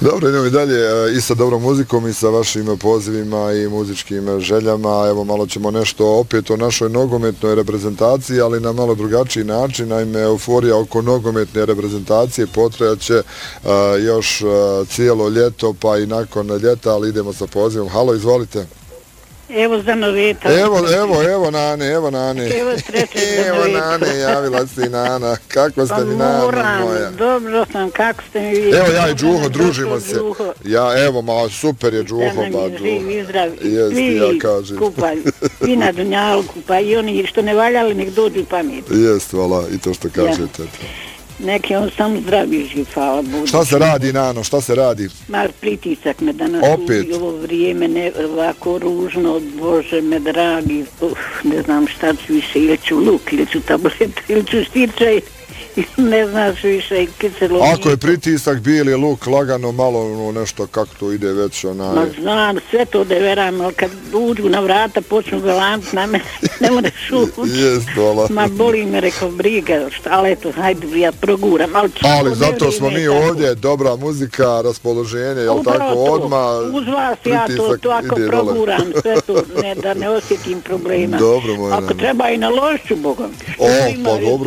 Dobro, idemo i dalje i sa dobrom muzikom i sa vašim pozivima i muzičkim željama. Evo malo ćemo nešto opet o našoj nogometnoj reprezentaciji, ali na malo drugačiji način. Naime, euforija oko nogometne reprezentacije potrajaće još cijelo ljeto, pa i nakon ljeta, ali idemo sa pozivom. Halo, izvolite. Evo za noveta. Evo Nane. Evo sreće za Evo Nane, javila si Nana. Kako ste mi Nana moja? Dobro sam, kako ste mi vi? Evo ja i Đuho, družimo se. Ja, evo, super je Đuho. Da nam je živ i zdrav. Svi ja kažem. Kupaju. I na Dunjalku, pa i oni što ne valjali, nek dođu pamet. Jest, hvala, i to što kažete. Neki on sam zdravi živ, hvala Bogu. Šta se radi, Nano, šta se radi? Mal pritisak me danas u ovo vrijeme ovako ružno, Bože me dragi, ne znam šta ću više, ili ću luk, ili ću tablet, ili ću štirčaj, ne znaš više, kiselo. Ako je pritisak, bijeli luk, lagano, malo nešto, kako to ide već onaj... Ma znam, sve to da veram, ali kad uđu na vrata, počnu galanti na mene, ne možeš ući. Jest, hvala. Ma boli me, rekao, briga, ali eto, hajde, ja proguram. Ali zato smo mi ovdje, dobra muzika, raspoloženje, jel tako, odmah uz vas ja to ako proguram, sve to, da ne osjetim problema. Dobro, moja Nana. Ako treba i na lošću, Bogom. Pa dobro,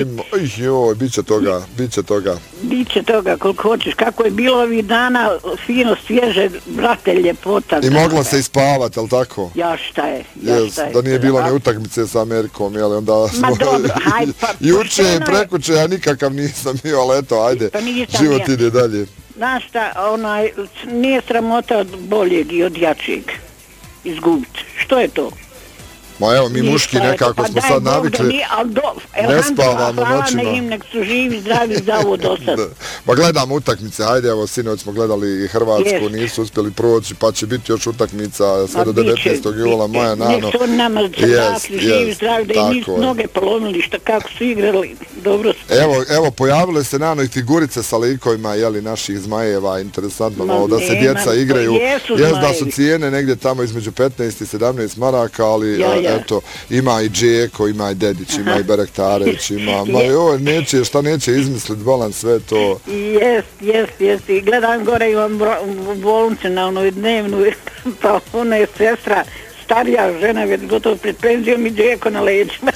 bit će toga. Biće toga koliko hoćeš. Kako je bilo ovih dana, fino, svježe, brate, ljepota. I moglo se ispavati, jel tako? Ja šta je. Da nije bilo ne utakmice sa Amerikom, jel onda smo... Ma dobro, hajde pa... Juče, prekuče, ja nikakav nisam bio, ali eto, ajde, život ide dalje. Znaš šta, nije sramota od boljeg i od jačeg izgubiti. Što je to? Ma evo, mi muški nekako smo sad navikli, ne spavamo noćima. Hvala im, nek su živi, zdravi za ovo do sad. Ma gledamo utakmice, hajde, evo, sinoć smo gledali i Hrvatsku, nisu uspjeli proći, pa će biti još utakmica sve do 19. jula, moja Nano. Nek su nama zadasli, živi, zdravi, da im nisu noge polomili, šta kako su igrali, dobro su. Evo, pojavile se, Nano, i figurice sa likovima, jeli, naših zmajeva, interesantno, malo da se djeca igraju. Jes da su cijene negdje tamo između 15 i 17 maraka, ali eto, ima i Džeko, ima i Dedić, ima i Berektareć, ima, ma joj, šta neće izmisliti balans, sve to. Jest, i gledam gore, imam bolnicu na onoj dnevnu, pa ona je sestra, starija žena, već gotovo pred penzijom i Džeko na leđima.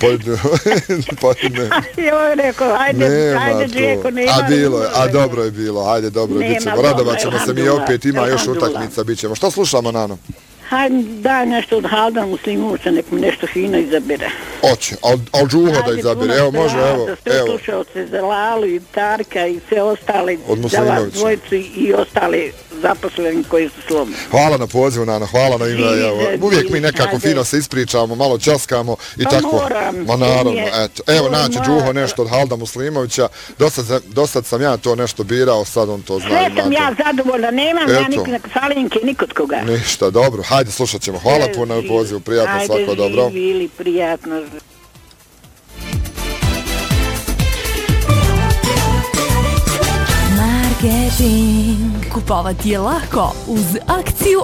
Pa ne. Joj, rekao, ajde Džeko, nema. A dobro je bilo, ajde, dobro, bit ćemo, radovat ćemo se mi opet, ima još utakmica, bit ćemo. Šta slušamo, Nano? Hajde, daj nešto od Halda Muslimovića, nek mi nešto fino izabere. Oće, ali Đuho da izabere, evo može, evo. Da ste slušalce za Lalu i Tarka i sve ostale, za vas dvojicu i ostale zaposleni koji su slobni. Hvala na pozivu, Nana, hvala na ime. Uvijek mi nekako fino se ispričamo, malo časkamo i tako. Ma naravno, eto. Evo naći Đuho nešto od Halda Muslimovića. Dosad sam ja to nešto birao, sad on to zna. Sve sam ja zadovoljna, nemam ja nikakve falinke, nikod koga. Ništa, dobro, hajde slušat ćemo. Hvala puno na pozivu, prijatno, svako dobro. Hajde, živili, prijatno. Kupovati je lako uz akciju